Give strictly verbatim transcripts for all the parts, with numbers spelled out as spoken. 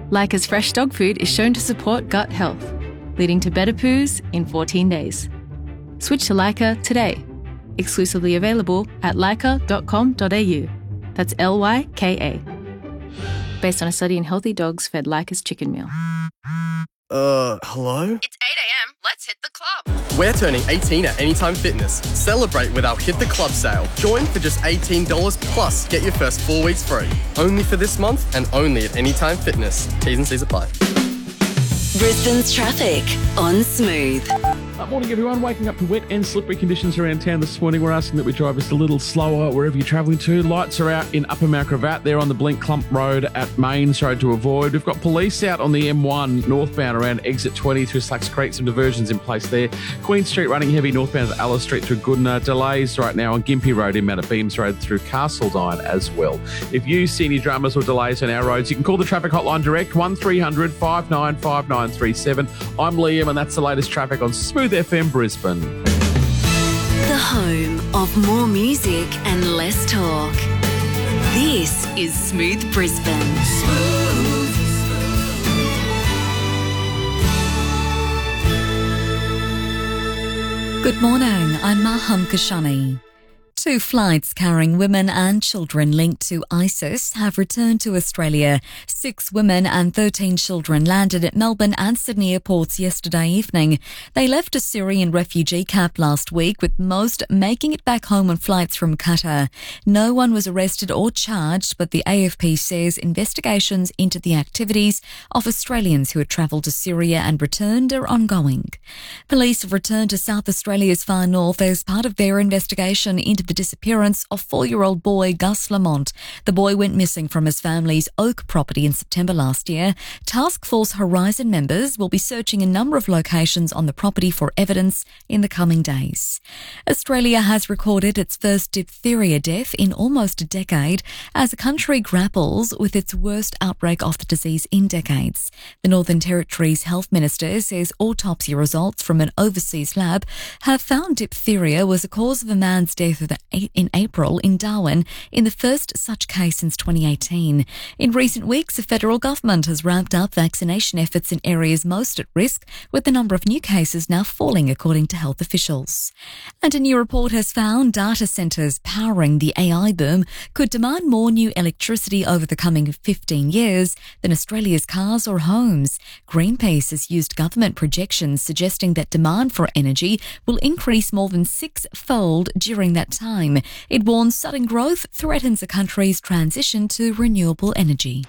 Lyca's fresh dog food is shown to support gut health, leading to better poos in fourteen days. Switch to Lyca today. Exclusively available at lyca dot com dot a u. That's L Y K A. Based on a study in healthy dogs fed Lyca's chicken meal. Uh, hello? It's eight a.m. Let's hit the club. We're turning eighteen at Anytime Fitness. Celebrate with our Hit the Club sale. Join for just eighteen dollars plus get your first four weeks free. Only for this month and only at Anytime Fitness. T's and C's apply. Brisbane's traffic on Smooth. Uh, morning, everyone. Waking up to wet and slippery conditions around town this morning. We're asking that we drive just a little slower wherever you're travelling to. Lights are out in Upper Mount Gravatt. They're on the Blink Clump Road at Mains Road to avoid. We've got police out on the M one northbound around exit twenty through Slacks Creek. Some diversions in place there. Queen Street running heavy northbound at Alice Street through Goodna. Delays right now on Gympie Road in Mount Beams Road through Castledine as well. If you see any dramas or delays on our roads, you can call the traffic hotline direct, one three hundred five nine five nine three seven. I'm Liam and that's the latest traffic on Smooth F M Brisbane. The home of more music and less talk. This is Smooth Brisbane. Smooth. Good morning, I'm Maham Kashani. Two flights carrying women and children linked to ISIS have returned to Australia. Six women and thirteen children landed at Melbourne and Sydney airports yesterday evening. They left a Syrian refugee camp last week, with most making it back home on flights from Qatar. No one was arrested or charged, but the A F P says investigations into the activities of Australians who had travelled to Syria and returned are ongoing. Police have returned to South Australia's far north as part of their investigation into the disappearance of four-year-old boy Gus Lamont. The boy went missing from his family's Oak property in September last year. Task Force Horizon members will be searching a number of locations on the property for evidence in the coming days. Australia has recorded its first diphtheria death in almost a decade as the country grapples with its worst outbreak of the disease in decades. The Northern Territory's health minister says autopsy results from an overseas lab have found diphtheria was the cause of a man's death in April in Darwin, in the first such case since twenty eighteen. In recent weeks, the federal government has ramped up vaccination efforts in areas most at risk, with the number of new cases now falling, according to health officials. And a new report has found data centres powering the A I boom could demand more new electricity over the coming fifteen years than Australia's cars or homes. Greenpeace has used government projections suggesting that demand for energy will increase more than six-fold during that time. It warns sudden growth threatens the country's transition to renewable energy.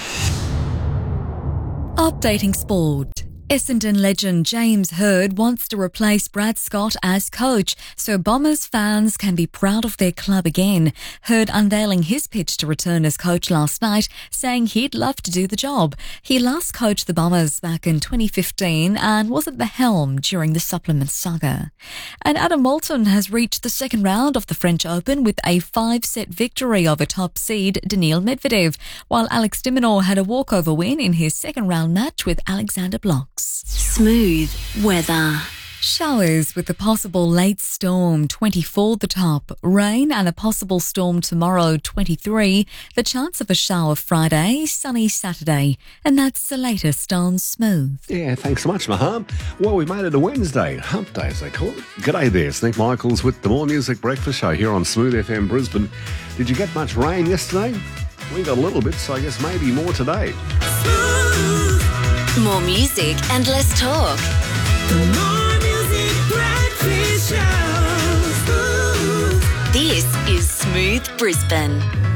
Updating sport. Essendon legend James Hird wants to replace Brad Scott as coach so Bombers fans can be proud of their club again. Hird unveiling his pitch to return as coach last night, saying he'd love to do the job. He last coached the Bombers back in twenty fifteen and was at the helm during the supplement saga. And Adam Moulton has reached the second round of the French Open with a five-set victory over top seed Daniil Medvedev, while Alex de Minaur had a walkover win in his second round match with Alexander Blocks. Smooth weather. Showers with a possible late storm, twenty-four the top. Rain and a possible storm tomorrow, twenty-three. The chance of a shower Friday, sunny Saturday. And that's the latest on Smooth. Yeah, thanks so much, Maham. Well, we made it a Wednesday. Hump Day, as they call it. G'day there, Sneak Michaels with the More Music Breakfast Show here on Smooth F M Brisbane. Did you get much rain yesterday? We got a little bit, so I guess maybe more today. More music and less talk. The More Music Breakfast Show. This is Smooth Brisbane.